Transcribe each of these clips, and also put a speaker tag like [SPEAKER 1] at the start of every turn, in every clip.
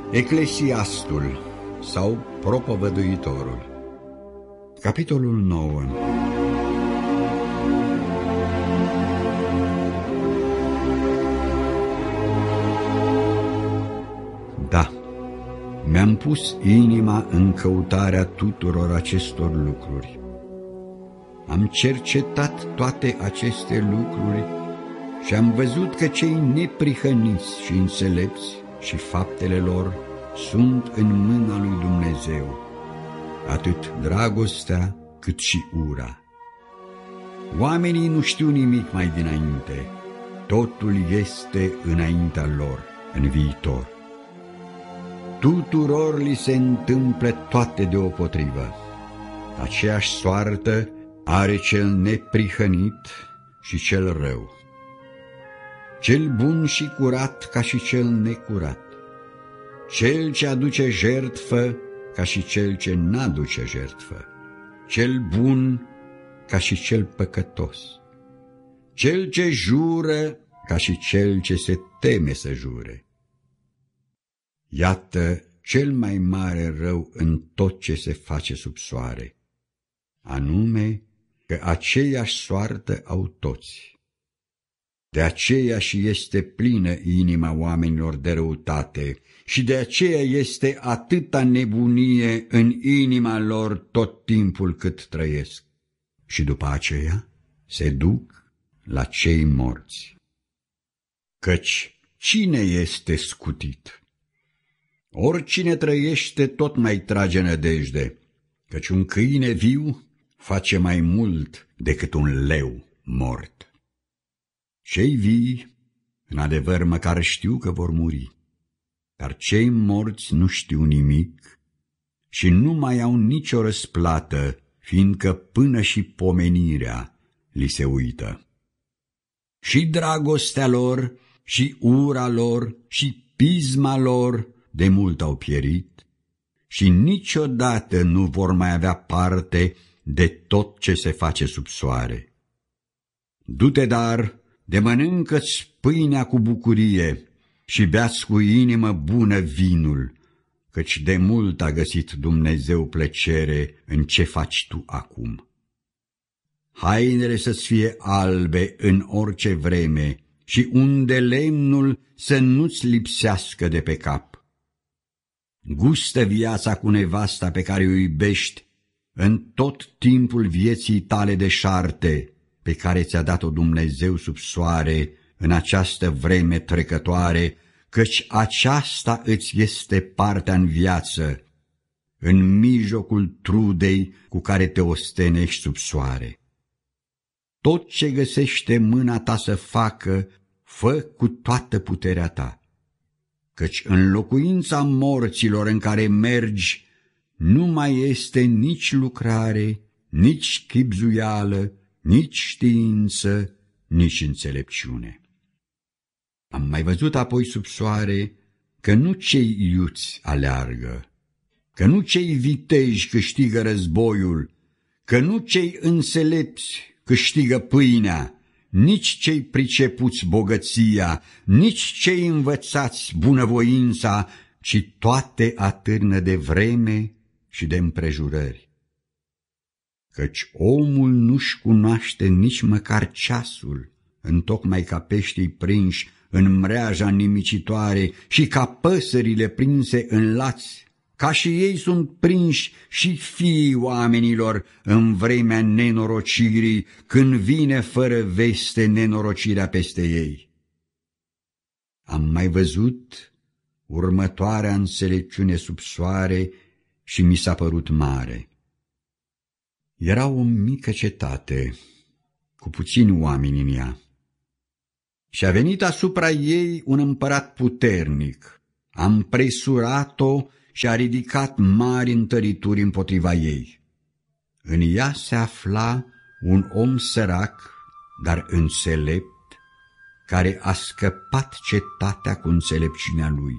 [SPEAKER 1] Eclesiastul sau Propovăduitorul. Capitolul 9. Da, mi-am pus inima în căutarea tuturor acestor lucruri. Am cercetat toate aceste lucruri și am văzut că cei neprihăniți și înțelepți și faptele lor sunt în mâna lui Dumnezeu, atât dragostea cât și ura. Oamenii nu știu nimic mai dinainte, totul este înaintea lor, în viitor. Tuturor li se întâmplă toate deopotrivă. Aceeași soartă are cel neprihănit și cel rău, cel bun și curat ca și cel necurat, cel ce aduce jertfă ca și cel ce n-aduce jertfă, cel bun ca și cel păcătos, cel ce jură ca și cel ce se teme să jure. Iată cel mai mare rău în tot ce se face sub soare, anume că aceeași soartă au toți. De aceea și este plină inima oamenilor de răutate și de aceea este atâta nebunie în inima lor tot timpul cât trăiesc. Și după aceea se duc la cei morți. Căci cine este scutit? Oricine trăiește tot mai trage nădejde, căci un câine viu face mai mult decât un leu mort. Cei vii, în adevăr, măcar știu că vor muri, dar cei morți nu știu nimic și nu mai au nicio răsplată, fiindcă până și pomenirea li se uită. Și dragostea lor, și ura lor, și pisma lor de mult au pierit și niciodată nu vor mai avea parte de tot ce se face sub soare. Du-te, dar, de mănâncă-ți pâinea cu bucurie și bea-ți cu inimă bună vinul, căci de mult a găsit Dumnezeu plăcere în ce faci tu acum. Hainele să-ți fie albe în orice vreme și unde lemnul să nu-ți lipsească de pe cap. Gustă viața cu nevasta pe care o iubești în tot timpul vieții tale deșarte, pe care ți-a dat-o Dumnezeu sub soare în această vreme trecătoare, căci aceasta îți este partea în viață, în mijlocul trudei cu care te ostenești sub soare. Tot ce găsește mâna ta să facă, fă cu toată puterea ta, căci în locuința morților în care mergi nu mai este nici lucrare, nici chibzuială, nici știință, nici înțelepciune. Am mai văzut apoi sub soare că nu cei iuți aleargă, că nu cei viteji câștigă războiul, că nu cei înțelepți câștigă pâinea, nici cei pricepuți bogăția, nici cei învățați bunăvoința, ci toate atârnă de vreme și de împrejurări. Căci omul nu-și cunoaște nici măcar ceasul, întocmai ca peștii prinși în mreaja nimicitoare și ca păsările prinse în lați, ca și ei sunt prinși și fiii oamenilor în vremea nenorocirii, când vine fără veste nenorocirea peste ei. Am mai văzut următoarea înțelepciune sub soare și mi s-a părut mare. Era o mică cetate, cu puțini oameni în ea, și a venit asupra ei un împărat puternic, a împresurat-o și a ridicat mari întărituri împotriva ei. În ea se afla un om sărac, dar înțelept, care a scăpat cetatea cu înțelepciunea lui.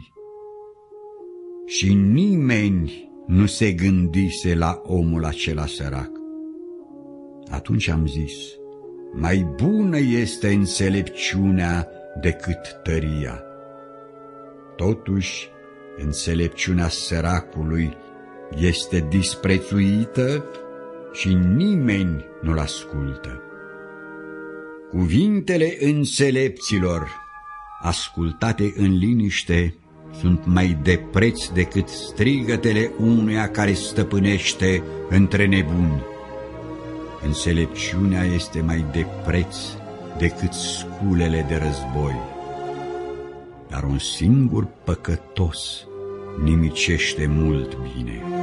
[SPEAKER 1] Și nimeni nu se gândise la omul acela sărac. Atunci am zis, mai bună este înțelepciunea decât tăria. Totuși, Înțelepciunea săracului este disprețuită și nimeni nu-l ascultă. Cuvintele înțelepților, ascultate în liniște, sunt mai de preț decât strigătele unuia care stăpânește între nebuni. Înțelepciunea este mai de preț decât sculele de război, dar un singur păcătos nimicește mult bine.